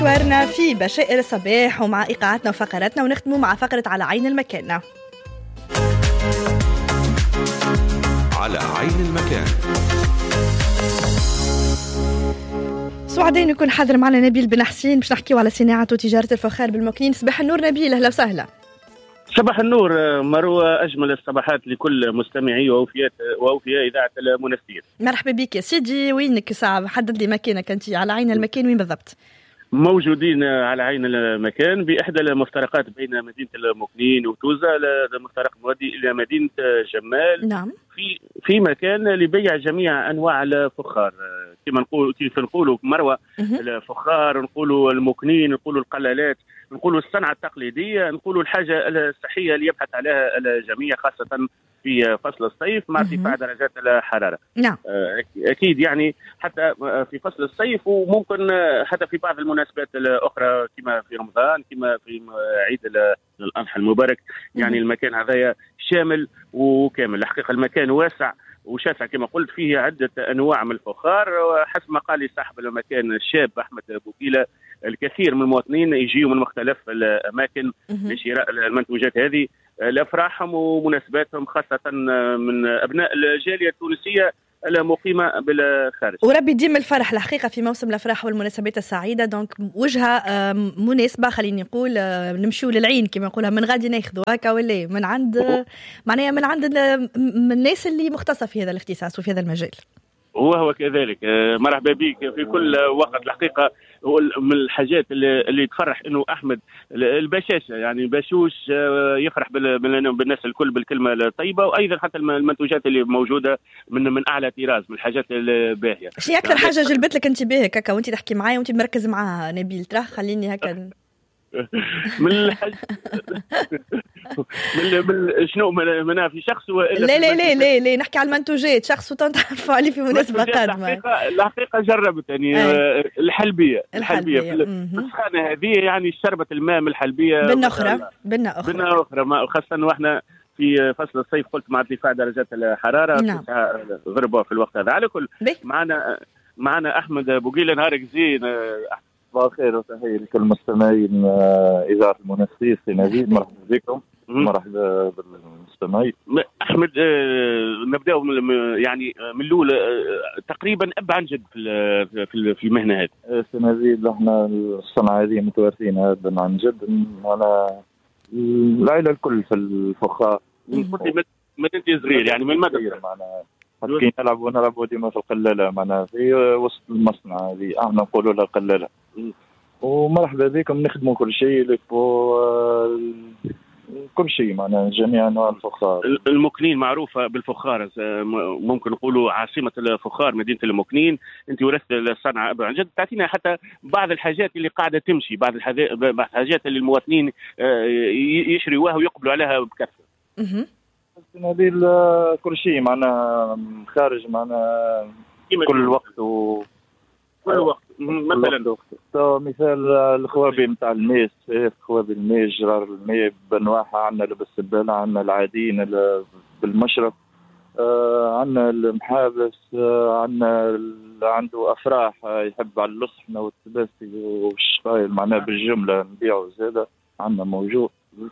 ورنا في بشائر الصباح ومع إيقاعاتنا وفقراتنا، ونختموا مع فقرة على عين المكان. على عين المكان. سعداء يكون حاضر معنا نبيل بن حسين باش نحكيو على صناعة وتجارة الفخار بالمكنين. صباح النور نبيل، أهلا وسهلا. صباح النور مروة، أجمل الصباحات لكل مستمعي وأوفياء إذاعة المنستير. مرحبا بك يا سيدي، وينك ساعة؟ حدد لي مكانك أنت على عين المكان، وين بالضبط؟ موجودين على عين المكان بإحدى المفترقات بين مدينة المكنين وتوزة، المفترق مؤدي إلى مدينة جمال. نعم. في مكان لبيع جميع أنواع الفخار، كيف نقولوا مروة الفخار، نقولوا المكنين، نقولوا القلالات، نقولوا الصنعة التقليدية، نقولوا الحاجة الصحية اللي يبحث عليها الجميع خاصة في فصل الصيف مع ارتفاع درجات الحرارة. نعم. أكيد يعني حتى في فصل الصيف، وممكن حتى في بعض المناسبات الأخرى كما في رمضان، كما في عيد الأضحى المبارك. يعني المكان هذا شامل وكامل الحقيقة. المكان واسع وشاسع كما قلت، فيه عدة أنواع من الفخار. وحسب ما قال لي صاحب المكان الشاب أحمد بوكيلة، الكثير من المواطنين يجيوا من مختلف الأماكن لشراء المنتوجات هذه لأفراحهم ومناسباتهم، خاصة من أبناء الجالية التونسية المقيمة بالخارج. وربي يديم الفرح الحقيقة في موسم الأفراح والمناسبات السعيدة. دونك وجهة مناسبة، خليني نقول نمشيو للعين كما نقولها، من غادي ناخذوا هكا ولا من عند معناها من عند الناس اللي مختصة في هذا الاختصاص وفي هذا المجال. وهو كذلك. مرحبا بك في كل وقت. الحقيقة من الحاجات اللي تفرح انه احمد البشاشه، يعني بشوش، يفرح بالناس الكل بالكلمه الطيبه، وايضا حتى المنتوجات اللي موجوده من اعلى طراز، من الحاجات الباهيه. شنو اكثر حاجه جلبت لك انتباهك هكا وانت تحكي معايا وانت مركز معاها نبيل؟ ترى خليني هكا من الحاجة من شنو منها في شخص وإلا لا لا لا لا لا نحكي على المنتوجات، شخص وتعرفوا عليه في مناسبة قادمة. الحقيقة جربت يعني الحلبية في السخانة هذه، يعني شربت الماء من الحلبية بنا أخرى خاصة واحنا في فصل الصيف. قلت مع ارتفاع درجات الحرارة. نعم. ضربوا في الوقت هذا. على كل معنا أحمد بوكيلة. نهارك زين. صباح الخير وتحية لكل المستمعين إذاعة المنستير في نبيل. مرحبا بكم. مرحبا بالمستمعين. أحمد، نبدأ يعني من الأول. تقريبا أب عن جد في المهنة هذه في نبيل. احنا الصنعة هذه متوارثين أبا عن جد. أنا العائلة الكل في الفخار. ما أنت صغير يعني من المدرسة معنا، كي نلعبوا ديما في القلالة معنا في وسط المصنع هذه، احنا نقولوا لها قلالة. ومرحبا بكم. نخدموا كل شيء، كل شيء معنا، جميع انواع الفخار. المكنين معروفة بالفخار، ممكن نقولوا عاصمة الفخار مدينة المكنين. انت ورثت الصنعة عن جد. تعطينا حتى بعض الحاجات اللي قاعدة تمشي، بعض الحاجات اللي المواطنين يشريوها ويقبلوا عليها بكثرة. نبيل كل شيء معنا خارج معنا كل وقت كل وقت. مثلا مثال الخوابي نتاع الماء، خوابي الماء، جرار الماء بانواعها. عندنا لبس السبالة، عندنا العاديين بالمشرب، عندنا المحابس، عندنا عنده افراح يحب على اللصحنة والتباسي والشفايل معناه بالجملة نبيعه زيادة. عندنا موجود.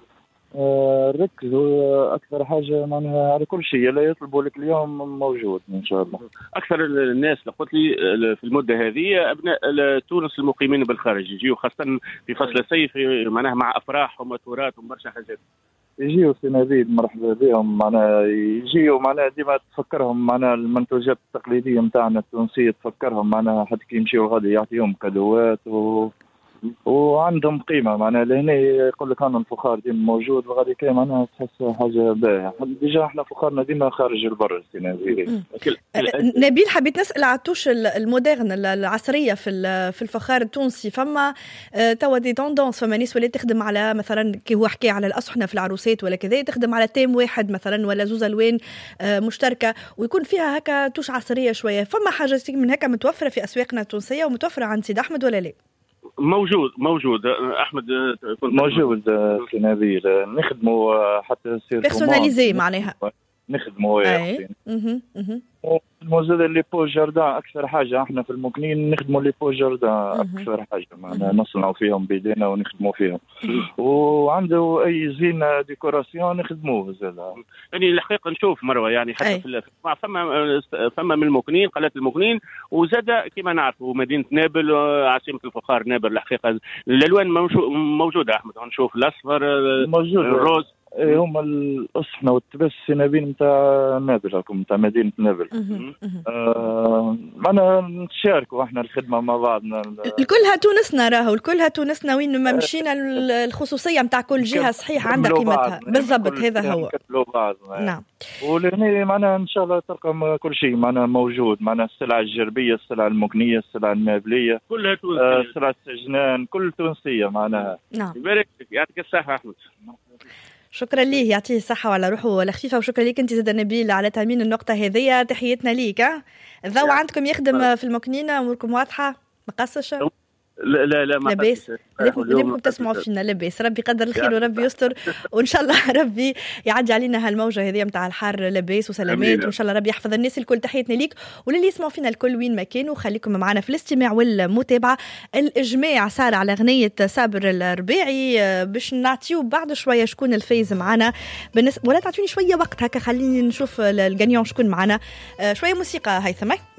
ركزوا أكثر حاجة معناها على كل شيء لا يطلبوا لك اليوم موجود إن شاء الله. أكثر الناس اللي قلت لي في المدة هذه أبناء تونس المقيمين بالخارج، يجيوا خاصة في فصل الصيف معناها مع أفراح وماتورات وبرشا حاجات. يجيوا في نبيل. مرحبا بهم. معناها يجيوا معناها ديما تفكرهم معناها المنتوجات التقليدية متاعنا التونسية، تفكرهم معناها حتى كي يمشيوا غادي يعطيهم كادوات وعندهم قيمة معناها. لهنا يقول لك أنا الفخار ديما موجود وغادي كاين معناها تحس حاجة باهية. ديجا احنا فخارنا ديما خارج البر. نبيل، حبيت نسأل على التوش المودرن العصرية في الفخار التونسي. فما توا دي توندونس، فما ناس ولات تخدم على مثلا كي هو حكي على الأصحنة في العروسات ولا كذا، تخدم على تيم واحد مثلا ولا زوز ألوان مشتركة ويكون فيها هكا توش عصرية شوية. فما حاجة من هكا متوفرة في أسواقنا التونسية ومتوفرة عند سيد أحمد ولا لا؟ موجود احمد. موجود في نبيل. نخدموا حتى بيرسوناليزي معناها. نخدموا زاد لي بو جاردان اكثر حاجه. احنا في المكنين نخدموا لي بو جاردان اكثر حاجه، معنا نصنعوا فيهم بيدينا ونخدموا فيهم. وعنده اي زينه ديكوراسيون نخدموه زاد. يعني الحقيقه نشوف مروه يعني حتى في فما من المكنين قلات المكنين، وزاد كما نعرفوا مدينه نابل عاصمه الفخار نابل. الحقيقه الالوان موجوده احمد، نشوف الاصفر موجود، الروز هما الأصحنة والتبس نابين نتاع نابل، نتاع مدينة نابل. معنا نتشاركوا احنا الخدمة مع بعضنا. الكلها تونسنا راهو، الكلها تونسنا، وين ما مشينا الخصوصية نتاع كل جهة صحيح عندها قيمتها بالضبط. هذا هو نعم. ولهنا معنا إن شاء الله تلقى كل شيء معنا موجود. معنا السلع الجربية، السلع المكنية، السلع النابلية، كلها تونسية، السلع السجنان كل تونسية معناها. نعم. يبارك فيك، يعطيك الصحة أحمد. شكرا ليه، يعطيه الصحة وعلى روحه الخفيفة. وشكرا ليك أنت زاد نبيل على تأمين النقطة هذه. تحياتنا ليك. الضوء عندكم يخدم في المكنينة، أموركم واضحة ما قصش؟ لا ما لاباس. لازمكم تسمعوا فينا لاباس. ربي قدر الخير وربي يستر، وإن شاء الله ربي يعدي علينا هالموجة هذه متاع الحر لاباس وسلامات، وإن شاء الله ربي يحفظ الناس الكل. تحياتنا ليك وللي يسمعوا فينا الكل وين ما كانوا. خليكم معنا في الاستماع والمتابعة. الإجماع صار على أغنية صابر الرباعي، باش نعطيو بعد شوية شكون الفايز معنا. ولا تعطوني شوية وقت هكا، خليني نشوف الجانيون شكون معنا. شوية موسيقى هيثم.